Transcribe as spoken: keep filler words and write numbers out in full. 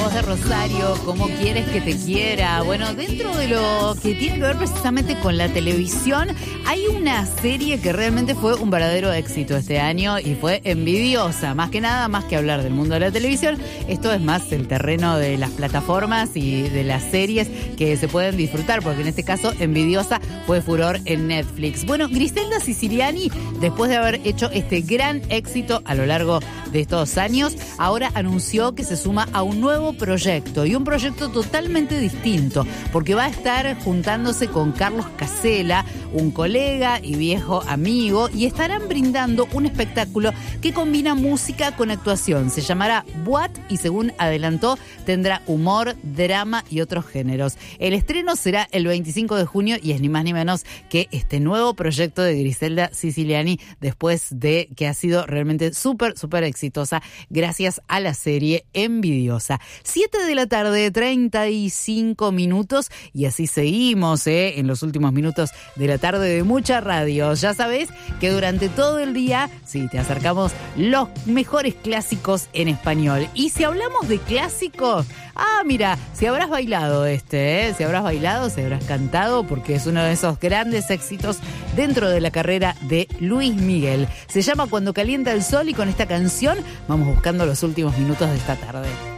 voz de Rosario, ¿cómo quieres que te quiera? Bueno, dentro de lo que tiene que ver precisamente con la televisión, hay una serie que realmente fue un verdadero éxito este año y fue Envidiosa. Más que nada, más que hablar del mundo de la televisión, esto es más el terreno de las plataformas y de las series que se pueden disfrutar, porque en este caso Envidiosa fue furor en Netflix. Bueno, Griselda Siciliani, después de haber hecho este gran éxito a lo largo de estos años, ahora anunció que se suma a un nuevo proyecto, y un proyecto totalmente distinto, porque va a estar juntándose con Carlos Casella, un colega y viejo amigo, y estarán brindando un espectáculo que combina música con actuación. Se llamará What y, según adelantó, tendrá humor, drama y otros géneros. El estreno será el veinticinco de junio y es ni más ni menos que este nuevo proyecto de Griselda Siciliani, después de que ha sido realmente súper, súper exitosa gracias a la serie Envidiosa. siete de la tarde, treinta y cinco minutos, y así seguimos ¿eh? en los últimos minutos de la tarde de mucha radio. Ya sabés que durante todo el día, sí, te acercamos los mejores clásicos en español. Y si hablamos de clásicos, ah, mira, si habrás bailado este, ¿eh? si habrás bailado, si habrás cantado, porque es uno de esos grandes éxitos dentro de la carrera de Luis Miguel. Se llama Cuando calienta el sol, y con esta canción vamos buscando los últimos minutos de esta tarde.